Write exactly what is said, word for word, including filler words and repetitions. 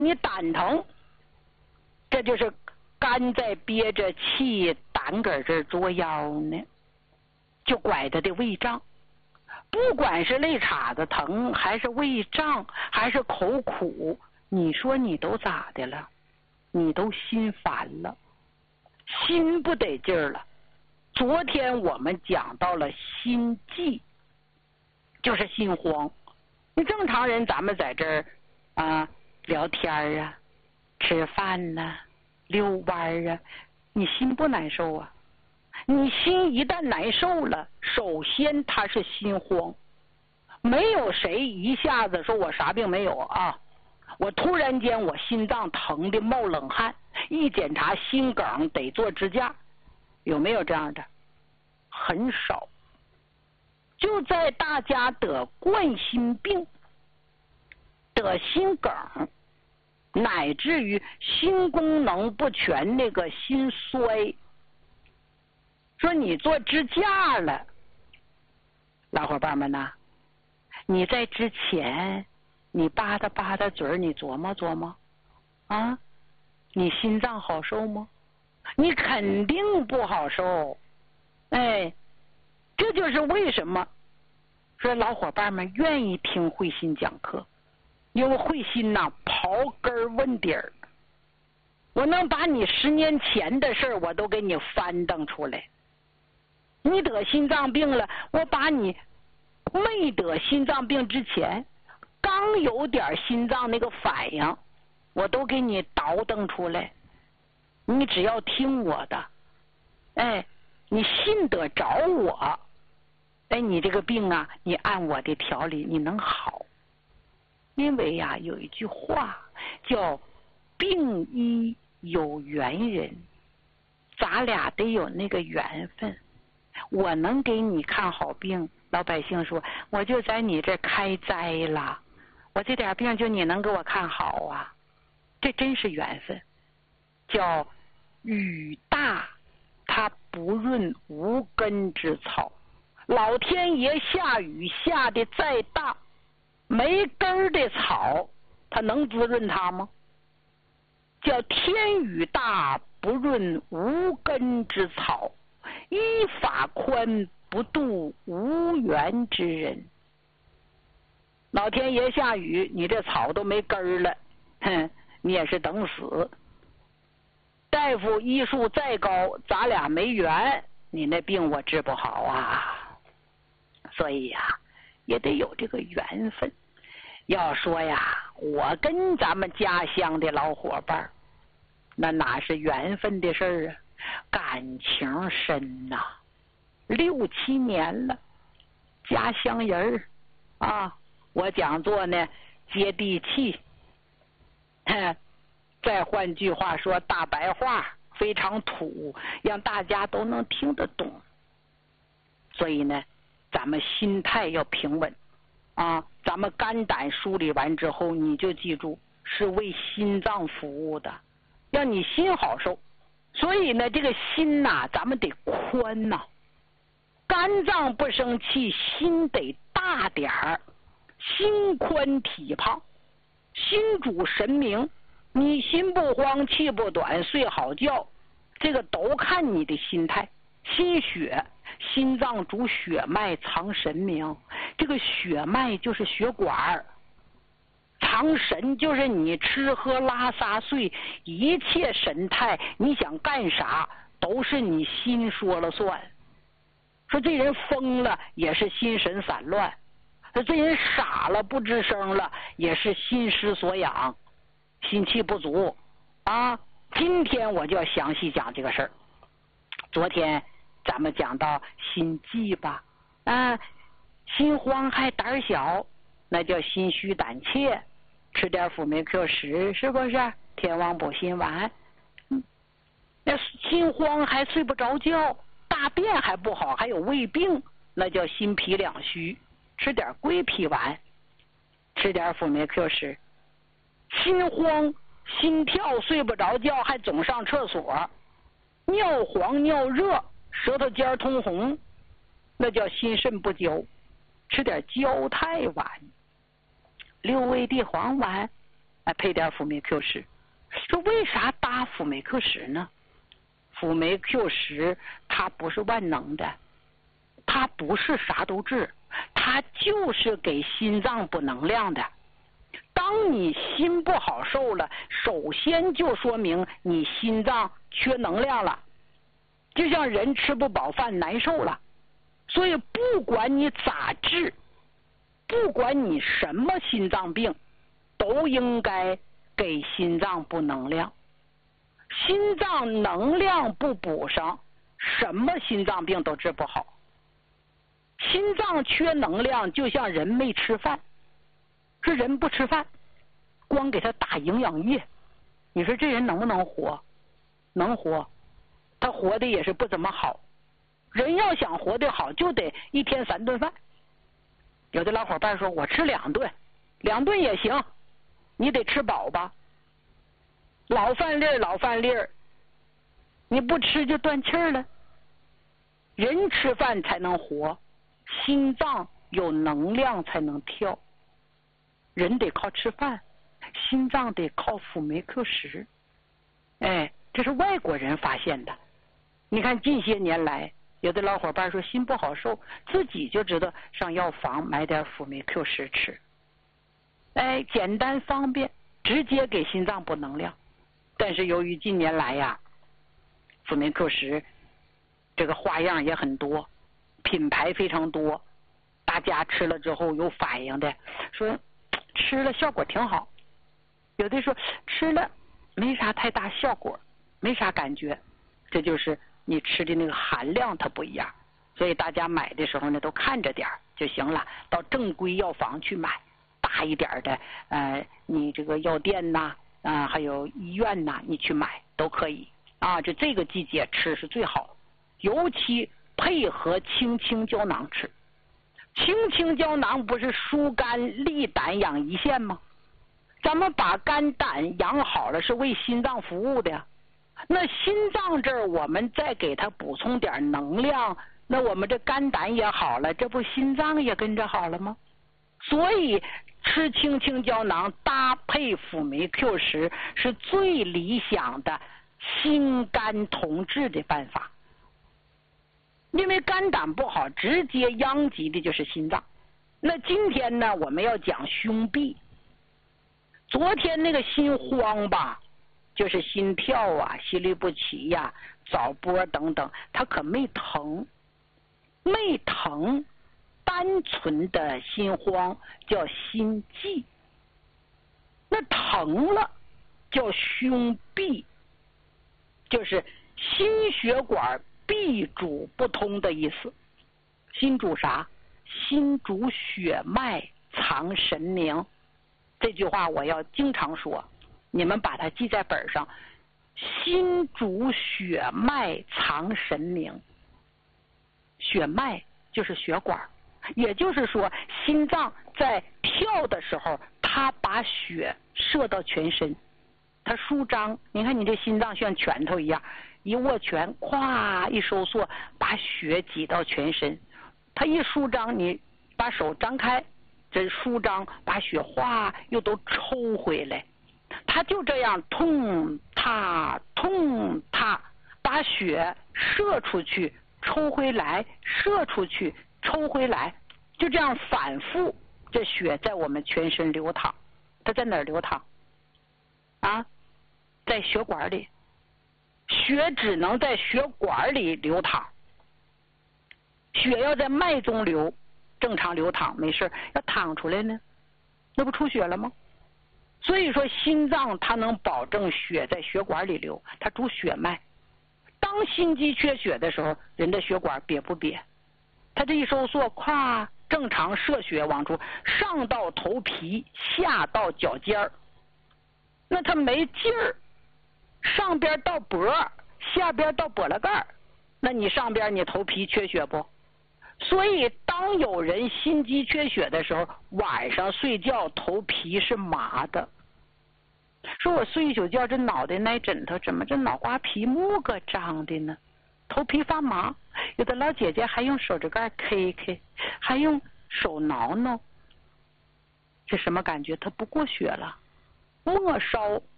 你胆疼，这就是肝在憋着气，胆搁这作妖呢，就拐他的胃胀。不管是肋叉子疼，还是胃胀，还是口苦，你说你都咋的了？你都心烦了，心不得劲儿了。昨天我们讲到了心悸，就是心慌。你正常人，咱们在这儿啊聊天啊，吃饭呐、啊，遛弯啊，你心不难受啊？你心一旦难受了，首先他是心慌。没有谁一下子说我啥病没有啊，我突然间我心脏疼的冒冷汗，一检查心梗得做支架，有没有这样的？很少。就在大家得冠心病、得心梗，乃至于心功能不全，那个心衰，说你做支架了，老伙伴们呐，你在之前你吧嗒吧嗒嘴儿，你琢磨琢磨啊，你心脏好受吗？你肯定不好受。哎，这就是为什么说老伙伴们愿意听慧心讲课，因为慧心呐、啊、刨根问底儿，我能把你十年前的事儿我都给你翻腾出来。你得心脏病了，我把你没得心脏病之前刚有点心脏那个反应我都给你倒腾出来，你只要听我的，哎，你信得着我，哎，你这个病啊，你按我的调理你能好。因为呀、啊、有一句话叫病医有缘人，咱俩得有那个缘分。我能给你看好病，老百姓说我就在你这开斋了，我这点病就你能给我看好啊，这真是缘分。叫雨大它不润无根之草，老天爷下雨下的再大，没根的草它能滋润它吗？叫天雨大不润无根之草，依法宽不度无缘之人。老天爷下雨，你这草都没根儿了，哼，你也是等死。大夫医术再高，咱俩没缘，你那病我治不好啊。所以呀、啊，也得有这个缘分。要说呀，我跟咱们家乡的老伙伴，那哪是缘分的事儿啊？感情深呐、啊，六七年了，家乡人儿啊，我讲座呢接地气，再换句话说，大白话非常土，让大家都能听得懂。所以呢，咱们心态要平稳啊，咱们肝胆梳理完之后，你就记住是为心脏服务的，让你心好受。所以呢，这个心呐、啊，咱们得宽呐、啊，肝脏不生气，心得大点儿，心宽体胖，心主神明，你心不慌，气不短，睡好觉，这个都看你的心态。心血，心脏主血脉，藏神明，这个血脉就是血管，藏神就是你吃喝拉撒睡一切神态，你想干啥都是你心说了算。说这人疯了也是心神散乱，说这人傻了不吱声了也是心失所养，心气不足啊。今天我就要详细讲这个事儿。昨天咱们讲到心悸吧，啊，心慌还胆小，那叫心虚胆怯，吃点辅酶 Q 十，是不是？天王补心丸。嗯，那心慌还睡不着觉，大便还不好，还有胃病，那叫心脾两虚，吃点归脾丸，吃点辅酶 Q 十。心慌心跳睡不着觉，还总上厕所，尿黄尿热，舌头尖通红，那叫心肾不交，吃点焦太丸。六味地黄丸哎，配点辅酶 Q 十。说为啥搭辅酶 Q 十呢？辅酶 Q 十它不是万能的，它不是啥都治，它就是给心脏补能量的。当你心不好受了，首先就说明你心脏缺能量了，就像人吃不饱饭难受了。所以不管你咋治，不管你什么心脏病，都应该给心脏补能量。心脏能量不补上，什么心脏病都治不好。心脏缺能量就像人没吃饭，是人不吃饭，光给他打营养液，你说这人能不能活？能活，他活的也是不怎么好。人要想活得好，就得一天三顿饭。有的老伙伴说我吃两顿，两顿也行，你得吃饱吧。老饭粒儿老饭粒儿，你不吃就断气儿了。人吃饭才能活，心脏有能量才能跳。人得靠吃饭，心脏得靠辅酶 Q 十。哎，这是外国人发现的。你看近些年来，有的老伙伴说心不好受，自己就知道上药房买点辅酶 Q 十吃。哎，简单方便，直接给心脏补能量。但是由于近年来呀，辅酶 Q 十这个花样也很多，品牌非常多，大家吃了之后有反应的，说吃了效果挺好，有的说吃了没啥太大效果，没啥感觉，这就是你吃的那个含量它不一样。所以大家买的时候呢，都看着点就行了，到正规药房去买，大一点的呃，你这个药店呐啊、呃，还有医院呐，你去买都可以啊。就这个季节吃是最好，尤其配合清清胶囊吃。清清胶囊不是疏肝利胆养胰腺吗？咱们把肝胆养好了，是为心脏服务的呀。那心脏这儿我们再给它补充点能量，那我们这肝胆也好了，这不心脏也跟着好了吗？所以吃清清胶囊搭配辅酶 Q 十是最理想的心肝同治的办法。因为肝胆不好，直接殃及的就是心脏。那今天呢，我们要讲胸痹。昨天那个心慌吧，就是心跳啊、心律不齐呀、啊、早搏等等，它可没疼，没疼。单纯的心慌叫心悸，那疼了叫胸痹，就是心血管闭阻不通的意思。心主啥？心主血脉藏神明。这句话我要经常说，你们把它记在本上。心主血脉藏神明，血脉就是血管，也就是说心脏在跳的时候，它把血射到全身，它舒张。你看你这心脏像拳头一样，一握拳，咵一收缩，把血挤到全身。它一舒张，你把手张开，这舒张把血哗又都抽回来。它就这样痛踏痛踏，把血射出去抽回来，射出去抽回来，就这样反复。这血在我们全身流淌，它在哪儿流淌啊？在血管里。血只能在血管里流淌，血要在脉中流，正常流淌没事，要淌出来呢，那不出血了吗？所以说心脏它能保证血在血管里流，它主血脉。当心肌缺血的时候，人的血管瘪不瘪？它这一收缩，咵，正常射血往出，上到头皮，下到脚尖儿。那它没劲儿，上边到脖，下边到脖子盖，那你上边你头皮缺血不？所以当有人心肌缺血的时候，晚上睡觉头皮是麻的。说我睡一宿觉，这脑袋挨枕头，怎么这脑瓜皮木个胀的呢？头皮发麻，有的老姐姐还用手指盖 K K， 还用手挠挠，这什么感觉？它不过血了。 末梢